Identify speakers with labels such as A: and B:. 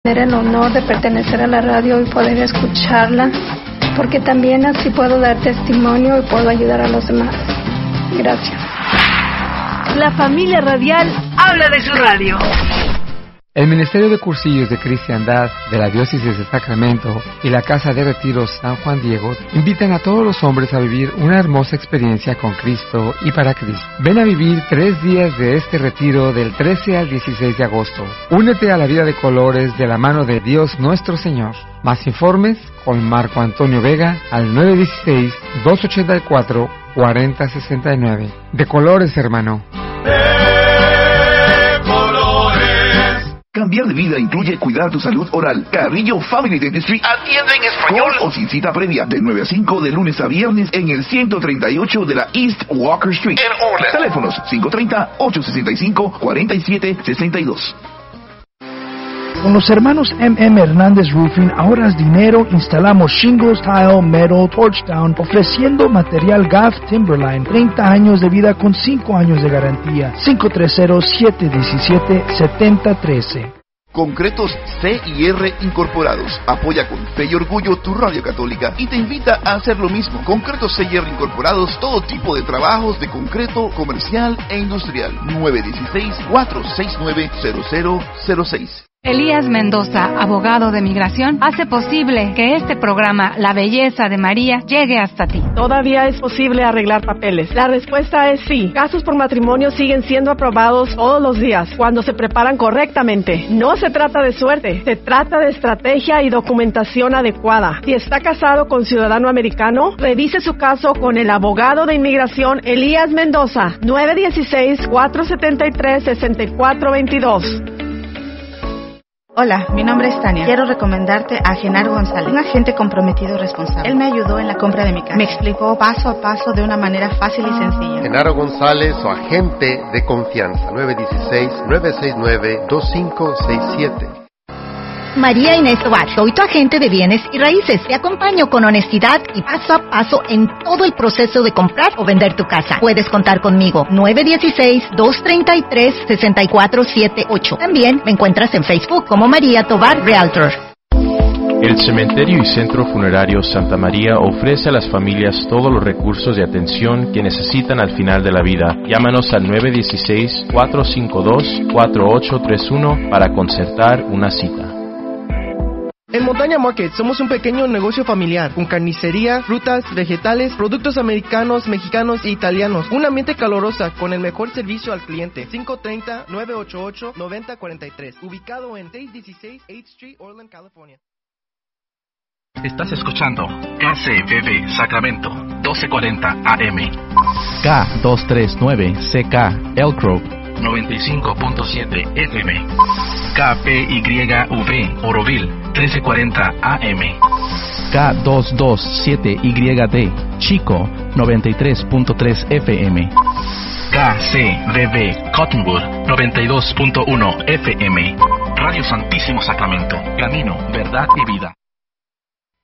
A: tener el honor de pertenecer a la radio y poder escucharla, porque también así puedo dar testimonio y puedo ayudar a los demás. Gracias.
B: La familia radial habla de su radio.
C: El Ministerio de Cursillos de Cristiandad de la Diócesis de Sacramento y la Casa de Retiros San Juan Diego invitan a todos los hombres a vivir una hermosa experiencia con Cristo y para Cristo. Ven a vivir 3 días de este retiro del 13 al 16 de agosto. Únete a la vida de colores de la mano de Dios nuestro Señor. Más informes con Marco Antonio Vega al 916-284-4069. De colores, hermano.
D: Cambiar de vida incluye cuidar tu salud oral. Carrillo Family Dentistry atiende en español o sin cita previa de 9 a 5 de lunes a viernes en el 138 de la East Walker Street. En Orland. Teléfonos 530-865-4762.
E: Con los hermanos M.M. Hernández Roofing ahorras dinero, instalamos shingles, tile, metal, torch down, ofreciendo material GAF Timberline, 30 años de vida con 5 años de garantía. 530-717-7013.
D: Concretos C&R Incorporados. Apoya con fe y orgullo tu radio católica y te invita a hacer lo mismo. Concretos C&R Incorporados, todo tipo de trabajos de concreto comercial e industrial. 916-469-0006.
F: Elías Mendoza, abogado de migración, hace posible que este programa, La Belleza de María, llegue hasta ti.
G: ¿Todavía es posible arreglar papeles? La respuesta es sí. Casos por matrimonio siguen siendo aprobados todos los días cuando se preparan correctamente. No se trata de suerte, se trata de estrategia y documentación adecuada. Si está casado con ciudadano americano, revise su caso con el abogado de inmigración Elías Mendoza, 916-473-6422.
H: Hola, mi nombre es Tania. Quiero recomendarte a Genaro González, un agente comprometido y responsable. Él me ayudó en la compra de mi casa. Me explicó paso a paso de una manera fácil y sencilla.
I: Genaro González, su agente de confianza, 916-969-2567.
J: María Inés Tobar, soy tu agente de bienes y raíces. Te acompaño con honestidad y paso a paso en todo el proceso de comprar o vender tu casa. Puedes contar conmigo. 916-233-6478. También me encuentras en Facebook como María Tobar Realtor.
K: El Cementerio y Centro Funerario Santa María ofrece a las familias todos los recursos de atención que necesitan al final de la vida. Llámanos al 916-452-4831 para concertar una cita.
L: En Montaña Market somos un pequeño negocio familiar con carnicería, frutas, vegetales, productos americanos, mexicanos e italianos. Un ambiente calurosa con el mejor servicio al cliente. 530-988-9043. Ubicado en 616 8th Street, Orland, California.
M: Estás escuchando KCBB Sacramento 1240 AM.
N: K239CK Elk Grove
M: 95.7 FM. KPYV Oroville 1340 AM.
N: K227YD Chico 93.3 FM.
M: KCBB Cottonwood 92.1 FM. Radio Santísimo Sacramento. Camino, verdad y vida.